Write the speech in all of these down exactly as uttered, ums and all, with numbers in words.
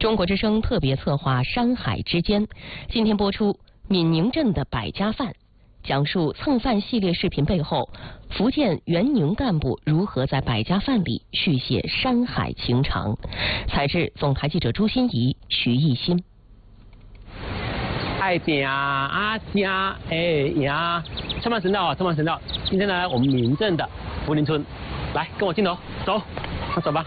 中国之声特别策划《山海之间》，今天播出闽宁镇的百家饭，讲述蹭饭系列视频背后，福建原宁干部如何在百家饭里续写山海情长。采制总台记者朱心怡、徐艺新。 爱饼啊家哎呀，称饭神道啊，称饭神道！今天来我们闽镇的福林村，来跟我镜头走，那走吧。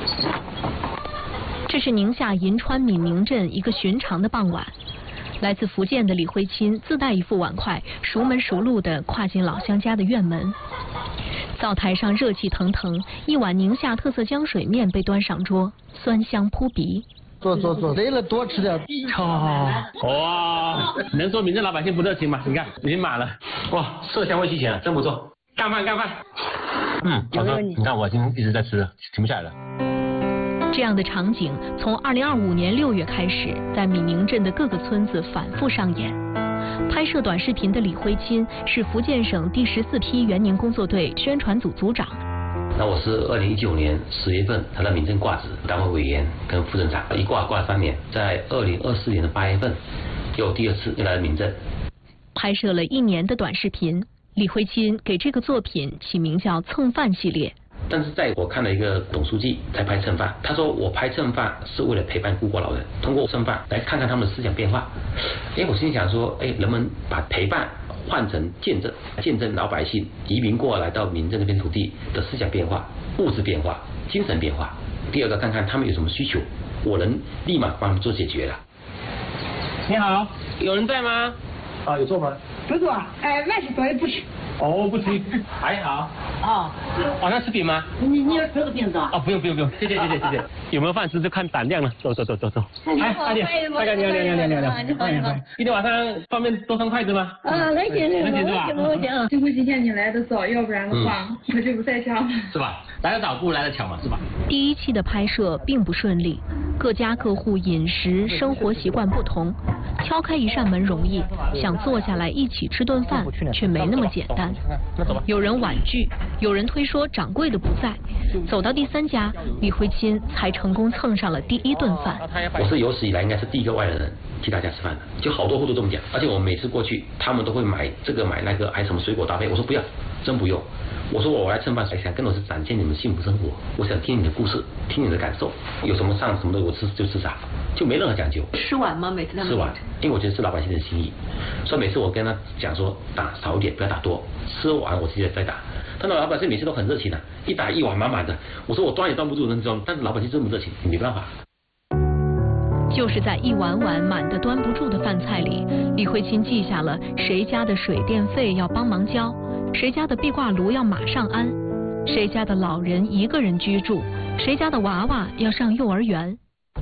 这是宁夏银川闽宁镇一个寻常的傍晚，来自福建的李慧钦自带一副碗筷，熟门熟路地跨进老乡家的院门。灶台上热气腾腾，一碗宁夏特色浆水面被端上桌，酸香扑鼻。 坐坐坐，累了多吃点。 哦，哇，能说闽镇老百姓不热情吗？你看已经满了，哇，色香味俱全了，真不错。干饭干饭。嗯，好吃。你看我今天一直在吃，停不下来了。 这样的场景从二零二五年六月开始，在闽宁镇的各个村子反复上演。拍摄短视频的李慧钦是福建省第十四批原宁工作队宣传组组长。 那我是二零一九年十月份来到闽镇挂职，当为委员跟副镇长，一挂挂三年，在二零二四年的八月份又第二次又来到闽镇。 拍摄了一年的短视频，李慧钦给这个作品起名叫“蹭饭系列”。 但是在我看了一个董书记在拍蹭饭，他说我拍蹭饭是为了陪伴孤寡老人，通过蹭饭来看看他们的思想变化。哎，我心里想说，哎，人们把陪伴换成见证，见证老百姓移民过来到闽镇这片土地的思想变化、物质变化、精神变化。第二个，看看他们有什么需求，我能立马帮他们做解决了。 你好，有人在吗？啊，有坐吗？ 不坐，哎，晚上做的不吃。 哦，不吃。阿姨好。 哦。 晚上吃饼吗？ 你你要吃个饼子啊？ 哦，不用不用不用，谢谢谢谢谢谢。有没有饭吃就看胆量了。走走走走走。哎，大姐，大家你好你好你好你好你好。 你好你好。 今天晚上方便多双筷子吗？ 啊，能行能行是吧？ 能行。幸亏今天你来的早，要不然的话我这不在家。 是吧？来得早不如来得巧嘛，是吧？ 第一期的拍摄并不顺利，各家各户饮食生活习惯不同，敲开一扇门容易，想坐下来一起吃顿饭却没那么简单。有人婉拒，有人推说掌柜的不在。走到第三家，李慧钦才成功蹭上了第一顿饭。 我是有史以来应该是第一个外来人替大家吃饭的，就好多户都这么讲，而且我每次过去，他们都会买这个买那个，还有什么水果搭配，我说不要，真不用。我说我来蹭饭，想更多是展现你们幸福生活，我想听你的故事，听你的感受，有什么上什么的我吃就吃啥，就没任何讲究。 吃完吗？每次他们吃完，因为我觉得是老百姓的心意，所以每次我跟他讲说打少一点，不要打多，吃完我自己再打。但是老百姓每次都很热情的、啊，一打一碗满满的，我说我端也端不住那种，但是老百姓这么热情，你没办法。 就是在一碗碗满得端不住的饭菜里，李慧钦记下了谁家的水电费要帮忙交，谁家的壁挂炉要马上安，谁家的老人一个人居住，谁家的娃娃要上幼儿园。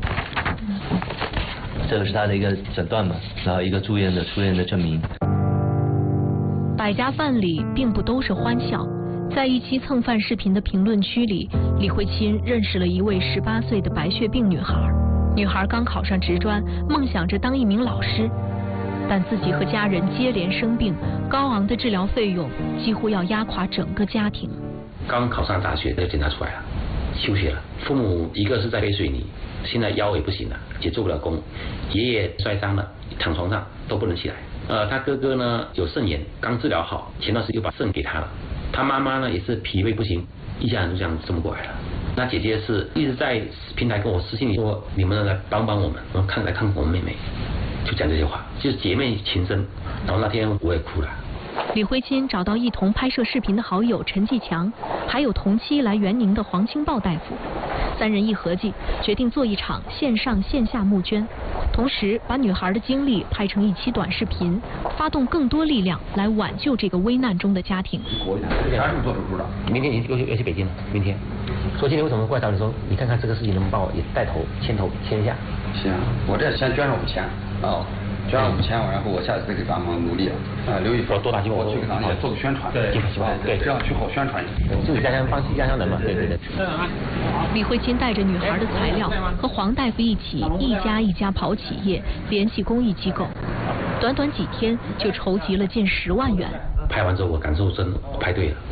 这个是他的一个诊断嘛，然后一个住院的出院的证明。 百家饭里并不都是欢笑，在一期蹭饭视频的评论区里，李慧钦认识了一位十八岁的白血病女孩。女孩刚考上职专，梦想着当一名老师，但自己和家人接连生病，高昂的治疗费用几乎要压垮整个家庭。 刚考上大学就检查出来了，休学了。父母一个是在背水泥，现在腰也不行了，也做不了工。爷爷摔伤了，躺床上都不能起来。呃，他哥哥呢有肾炎，刚治疗好，前段时间又把肾给他了。他妈妈呢也是脾胃不行，一家人就这样这么过来了。那姐姐是一直在平台跟我私信里说，你们来帮帮我们，然后看来看看我们妹妹，就讲这些话，就是姐妹情深。然后那天我也哭了。 李慧钦找到一同拍摄视频的好友陈继强，还有同期来援宁的黄清豹大夫，三人一合计，决定做一场线上线下募捐，同时把女孩的经历拍成一期短视频，发动更多力量来挽救这个危难中的家庭。 啥时候做手术的？明天你又要去北京了，明天。说今天为什么过来找你说，你看看这个事情能不能帮我也带头牵头牵一下？ 行，我这先捐了五千。哦。捐了五千，然后我下次再给咱们努力了。啊，刘玉峰， 多大机会， 我去给咱们也做个宣传。 对，对， 这样去好宣传一点。 自己家乡帮家乡人嘛，对对对。 李慧钦带着女孩的材料，和黄大夫一起一家一家跑企业，联系公益机构，短短几天就筹集了近十万元。 拍完之后，我感受真拍对了。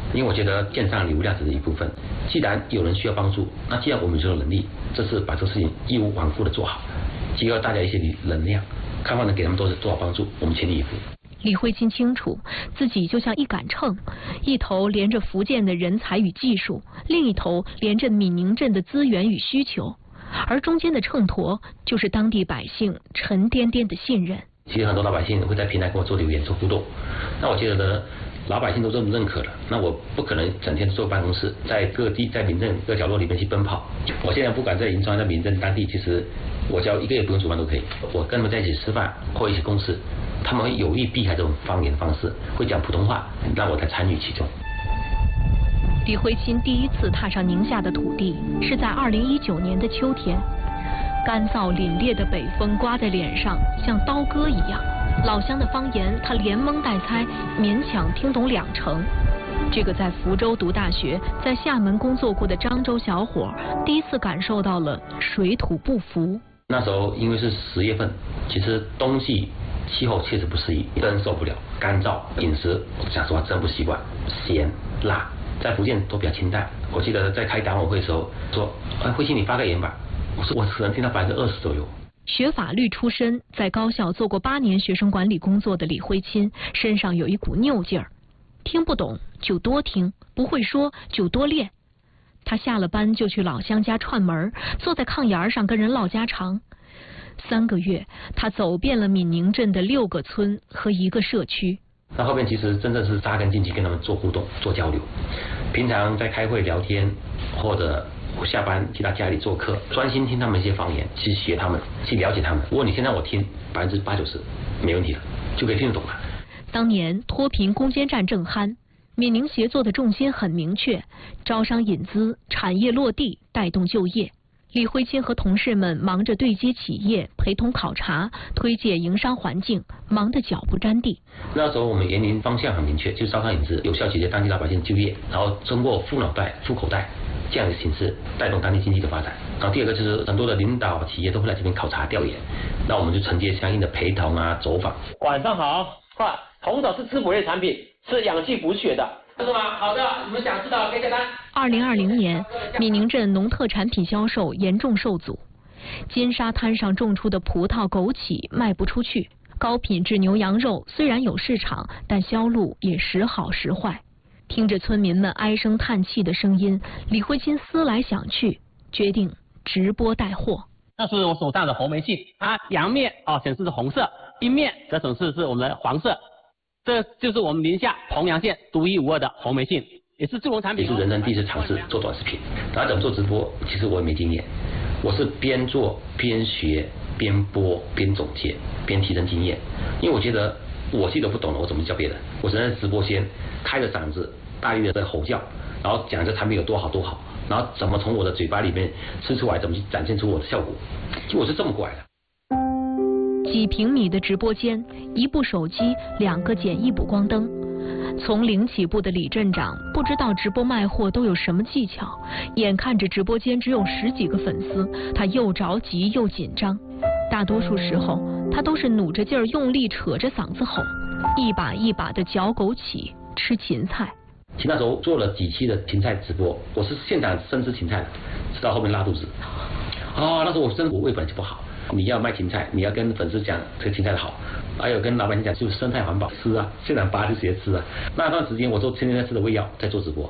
因为我觉得建商流量只是一部分，既然有人需要帮助，那既然我们有能力，这次把这个事情义无反顾的做好，结合大家一些能量，看法能给他们多多少帮助，我们全力以赴。 李慧清清楚，自己就像一杆秤，一头连着福建的人才与技术，另一头连着闽宁镇的资源与需求，而中间的秤砣就是当地百姓沉甸甸的信任。 其实很多老百姓会在平台跟我做留言、做互动，那我觉得呢，老百姓都这么认可了，那我不可能整天坐办公室，在各地在民政各角落里面去奔跑。我现在不管在银川、在民政当地，其实我只要一个月不用煮饭都可以。我跟他们在一起吃饭或一起共事，他们会有意避开这种方言的方式，会讲普通话，让我来参与其中。 李慧清第一次踏上宁夏的土地，是在二零一九年的秋天。干燥凛冽的北风刮在脸上，像刀割一样。老乡的方言，他连蒙带猜，勉强听懂两成。这个在福州读大学、在厦门工作过的漳州小伙，第一次感受到了水土不服。 那时候因为是十月份，其实冬季气候确实不适宜，真受不了，干燥，饮食讲实话真不习惯，咸辣，在福建都比较清淡。我记得在开党委会的时候说，哎，慧清你发个言吧。我说我可能听到百分之二十左右。 学法律出身，在高校做过八年学生管理工作的李慧清，身上有一股拗劲儿，听不懂就多听，不会说就多练。他下了班就去老乡家串门，坐在炕沿上跟人唠家常。三个月，他走遍了闽宁镇的六个村和一个社区。 那后面其实真正是扎根进去跟他们做互动、做交流。平常在开会聊天，或者我下班去他家里做客，专心听他们一些方言，去学他们，去了解他们。如果你现在我听百分之八九十没问题了，就可以听得懂了。 当年脱贫攻坚战正酣，闽宁协作的重心很明确，招商引资、产业落地，带动就业。李慧清和同事们忙着对接企业、陪同考察、推介营商环境，忙得脚不沾地。 那时候我们研究方向很明确，就是招商引资，有效解决当地老百姓就业，然后通过富脑袋、富口袋这样的形式带动当地经济的发展。然后第二个就是很多的领导企业都会来这边考察调研，那我们就承接相应的陪同啊、走访。 晚上好，快，红枣是吃补类产品，是养气补血的。是吗？好的，你们想知道可以下单。 二零二零年，闽宁镇农特产品销售严重受阻，金沙滩上种出的葡萄、枸杞卖不出去，高品质牛羊肉虽然有市场，但销路也时好时坏。听着村民们唉声叹气的声音，李慧清思来想去，决定直播带货。 那是我手上的红梅杏，它阳面啊显示是红色，阴面则显示是我们的黄色。这就是我们宁夏洪阳县独一无二的红梅杏，也是助农产品， 也是人生第一次尝试做短视频。然后怎么做直播，其实我也没经验，我是边做边学边播边总结边提升经验，因为我觉得我自己都不懂了，我怎么教别人？我只能在直播间开着嗓子大力的在吼叫，然后讲这产品有多好多好，然后怎么从我的嘴巴里面吃出来，怎么去展现出我的效果，就我是这么过来的。 几平米的直播间，一部手机，两个简易补光灯。从零起步的李镇长不知道直播卖货都有什么技巧，眼看着直播间只有十几个粉丝，他又着急又紧张。大多数时候，他都是努着劲儿用力扯着嗓子吼，一把一把的嚼枸杞，吃芹菜。 其实那时候做了几期的芹菜直播，我是现场生吃芹菜的，吃到后面拉肚子。啊，那时候我真我胃本来就不好。你要卖芹菜，你要跟粉丝讲这个芹菜的好，还有跟老百姓讲就是生态环保，吃啊，现场拔就直接吃啊。那段时间我做天天在吃的胃药，在做直播。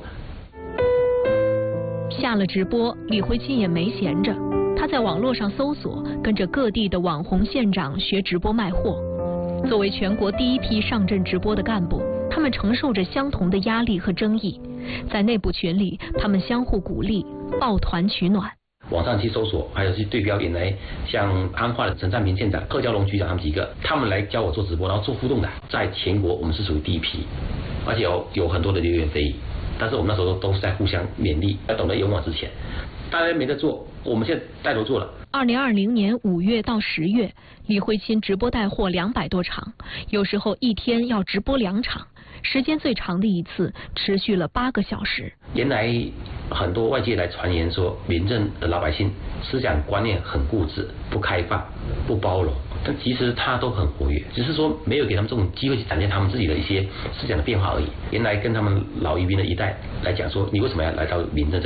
下了直播，李慧清也没闲着，他在网络上搜索，跟着各地的网红县长学直播卖货。作为全国第一批上阵直播的干部，他们承受着相同的压力和争议，在内部群里，他们相互鼓励，抱团取暖。 网上去搜索，还有去对标原来像安化的陈占平县长、贺娇龙局长他们几个，他们来教我做直播，然后做互动的，在全国我们是属于第一批，而且有有很多的流言蜚语，但是我们那时候都是在互相勉励，要懂得勇往直前。大家没得做，我们现在带头做了。 二零二零年五月到十月，李慧清直播带货两百多场，有时候一天要直播两场。时间最长的一次持续了八个小时。 原来很多外界来传言说，民政的老百姓思想观念很固执、不开放、不包容， 但其实他都很活跃，只是说没有给他们这种机会去展现他们自己的一些思想的变化而已。原来跟他们老渔民的一代来讲说，你为什么要来到民政这里？